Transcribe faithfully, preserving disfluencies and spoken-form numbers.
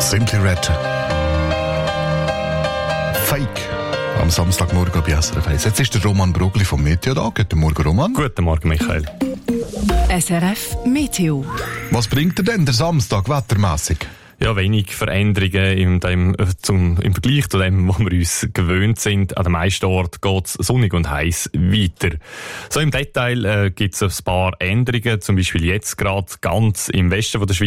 Simply Red. Fake. Am Samstagmorgen bei S R F eins. Jetzt ist der Roman Brugli vom Meteo da. Guten Morgen, Roman. Guten Morgen, Michael. S R F Meteo. Was bringt dir denn der Samstag wettermässig? Ja, wenig Veränderungen im, dem, zum, im Vergleich zu dem, was wir uns gewöhnt sind. An den meisten Orten geht es sonnig und heiß weiter. So im Detail äh, gibt es ein paar Änderungen. Zum Beispiel jetzt gerade ganz im Westen von der Schweiz